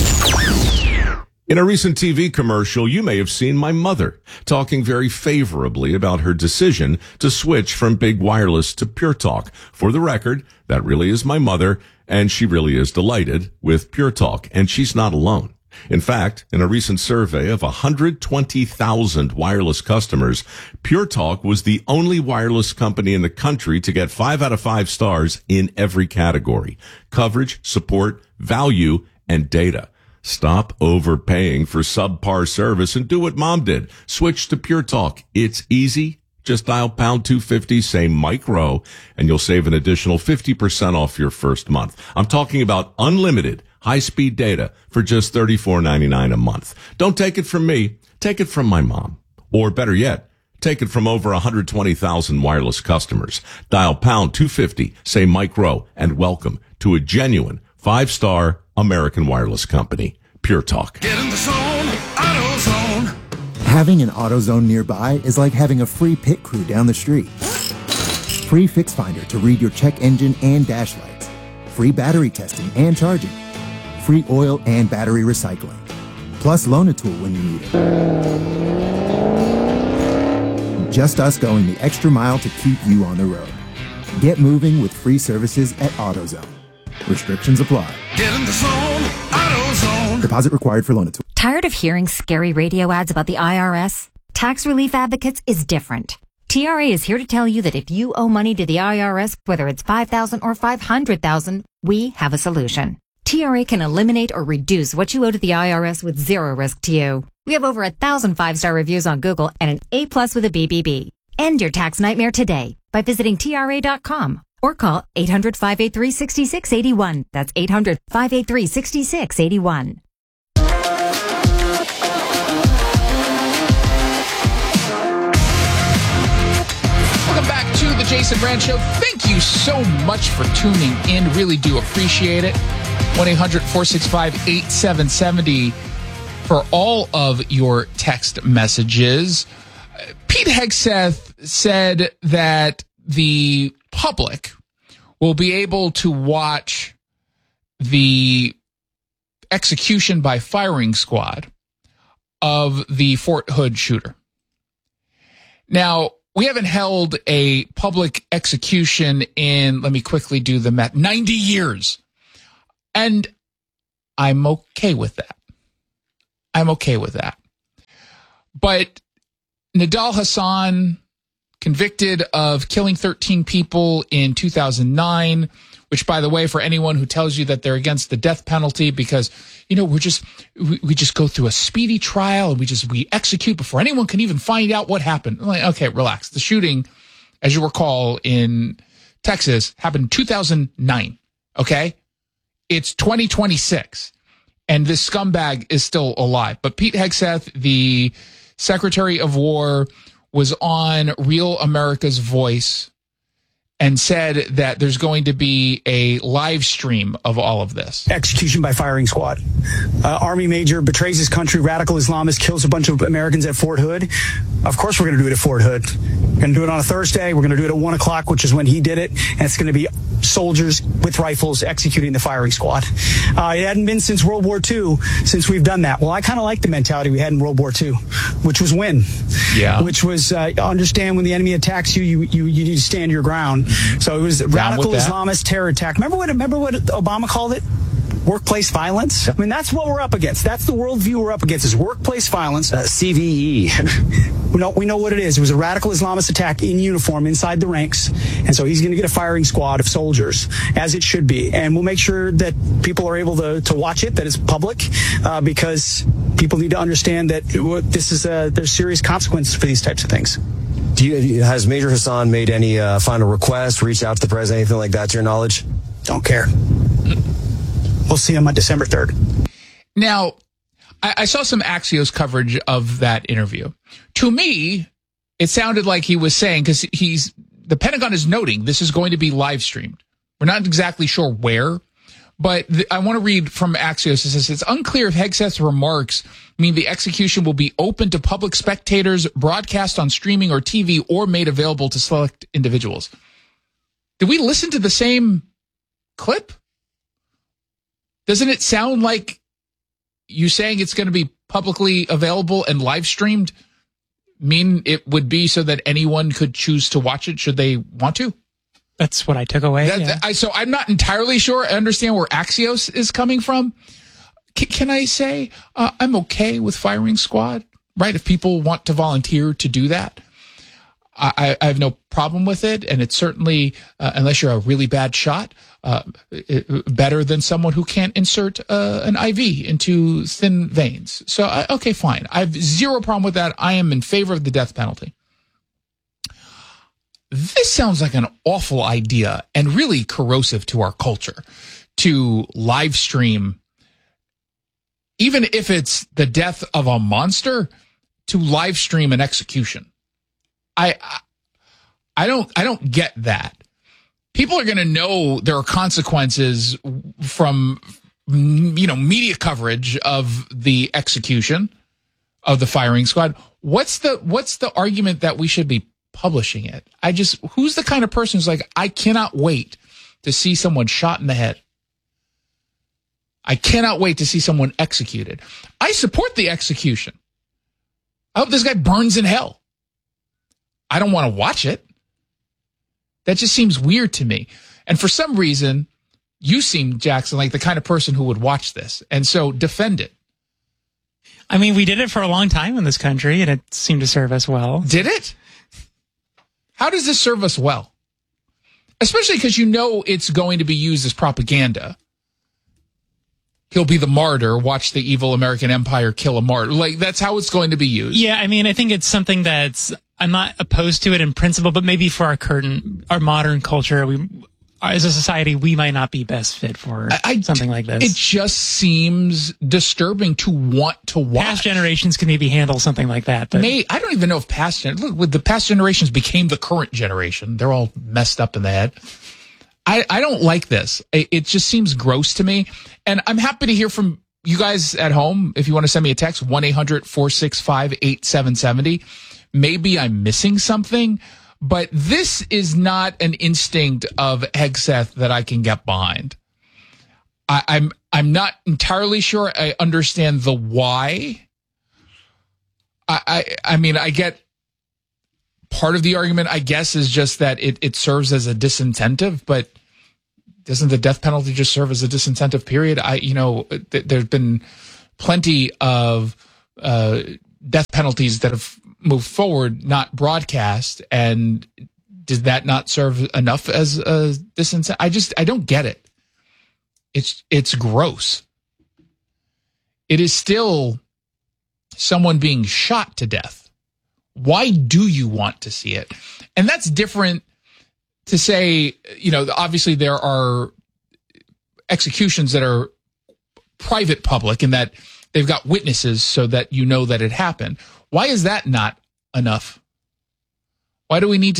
In a recent TV commercial, you may have seen my mother talking very favorably about her decision to switch from Big Wireless to Pure Talk. For the record, that really is my mother, and she really is delighted with Pure Talk, and she's not alone. In fact, in a recent survey of 120,000 wireless customers, Pure Talk was the only wireless company in the country to get 5 out of 5 stars in every category: coverage, support, value, and data. Stop overpaying for subpar service and do what Mom did. Switch to Pure Talk. It's easy. Just dial pound 250, say Mike Rowe, and you'll save an additional 50% off your first month. I'm talking about unlimited high-speed data for just $34.99 a month. Don't take it from me. Take it from my mom. Or better yet, take it from over 120,000 wireless customers. Dial pound 250, say Mike Rowe, and welcome to a genuine 5-star American wireless company, Pure Talk. Get in the zone, AutoZone. Having an AutoZone nearby is like having a free pit crew down the street. Free Fix Finder to read your check engine and dash lights. Free battery testing and charging. Free oil and battery recycling. Plus loan a tool when you need it. Just us going the extra mile to keep you on the road. Get moving with free services at AutoZone. Restrictions apply. Get in the zone, AutoZone. Deposit required for loan tool. Tired of hearing scary radio ads about the IRS? Tax Relief Advocates is different. TRA is here to tell you that if you owe money to the IRS, whether it's $5,000 or $500,000, we have a solution. TRA can eliminate or reduce what you owe to the IRS with zero risk to you. We have over 1,000 5-star reviews on Google and an A+ with a BBB. End your tax nightmare today by visiting TRA.com. Or call 800-583-6681. That's 800-583-6681. Jason Rand Show. Thank you so much for tuning in. Really do appreciate it. 1-800-465-8770 for all of your text messages. Pete Hegseth said that the public will be able to watch the execution by firing squad of the Fort Hood shooter. Now, we haven't held a public execution in, let me quickly do the math, 90 years. And I'm okay with that. I'm okay with that. But Nidal Hasan, convicted of killing 13 people in 2009, which, by the way, for anyone who tells you that they're against the death penalty because, you know, we just go through a speedy trial and we execute before anyone can even find out what happened. I'm like, okay, relax. The shooting, as you recall, in Texas happened in 2009. Okay. It's 2026 and this scumbag is still alive. But Pete Hegseth, the Secretary of War, was on Real America's Voice and said that there's going to be a live stream of all of this. Execution by firing squad. Army major betrays his country, radical Islamist, kills a bunch of Americans at Fort Hood. Of course we're going to do it at Fort Hood. We're going to do it on a Thursday. We're going to do it at 1 o'clock, which is when he did it. And it's going to be soldiers with rifles executing the firing squad. It hadn't been since World War II since we've done that. Well, I kind of like the mentality we had in World War II, which was win. Yeah. Which was understand when the enemy attacks you need to stand your ground. So it was radical Islamist terror attack. Remember what Obama called it? Workplace violence. I mean, that's what we're up against. That's the worldview we're up against, is workplace violence. CVE. We know what it is. It was a radical Islamist attack in uniform inside the ranks. And so he's going to get a firing squad of soldiers, as it should be. And we'll make sure that people are able to watch it, that it's public, because people need to understand that this is there's serious consequences for these types of things. Has Major Hasan made any final request, reached out to the president, anything like that, to your knowledge? Don't care. We'll see him on December 3rd. Now, I saw some Axios coverage of that interview. To me, it sounded like he was saying, because the Pentagon is noting this is going to be live streamed. We're not exactly sure where, but I want to read from Axios. It says, it's unclear if Hegseth's remarks mean the execution will be open to public spectators, broadcast on streaming or TV, or made available to select individuals. Did we listen to the same clip? Doesn't it sound like you saying it's going to be publicly available and live streamed mean it would be so that anyone could choose to watch it should they want to? That's what I took away. So I'm not entirely sure I understand where Axios is coming from. Can I say I'm okay with firing squad, right? If people want to volunteer to do that, I have no problem with it. And it's certainly, unless you're a really bad shot, better than someone who can't insert an IV into thin veins. So, okay, fine. I have zero problem with that. I am in favor of the death penalty. This sounds like an awful idea and really corrosive to our culture to live stream, even if it's the death of a monster, to live stream an execution. I don't get that. People are going to know there are consequences from, media coverage of the execution of the firing squad. What's the argument that we should be publishing it? Who's the kind of person who's like, I cannot wait to see someone shot in the head. I cannot wait to see someone executed. I support the execution. I hope this guy burns in hell. I don't want to watch it. That just seems weird to me. And for some reason, you seem, Jackson, like the kind of person who would watch this. And so defend it. I mean, we did it for a long time in this country, and it seemed to serve us well. Did it? How does this serve us well? Especially because it's going to be used as propaganda. He'll be the martyr. Watch the evil American empire kill a martyr. Like, that's how it's going to be used. Yeah, I mean, I think it's something that's, I'm not opposed to it in principle, but maybe for our modern culture, as a society, we might not be best fit for something like this. It just seems disturbing to want to watch. Past generations can maybe handle something like that. But I don't even know if the past generations became the current generation. They're all messed up in the head. I don't like this. It just seems gross to me. And I'm happy to hear from you guys at home. If you want to send me a text, 1-800-465-8770. Maybe I'm missing something, but this is not an instinct of Hegseth that I can get behind. I'm not entirely sure I understand the why. I mean, I get part of the argument, I guess, is just that it serves as a disincentive, but doesn't the death penalty just serve as a disincentive, period? There's been plenty of death penalties that have moved forward, not broadcast, and did that not serve enough as a disincentive? I don't get it. It's gross. It is still someone being shot to death. Why do you want to see it? And that's different to say, obviously there are executions that are private public and that they've got witnesses so that you know that it happened. Why is that not enough? Why do we need to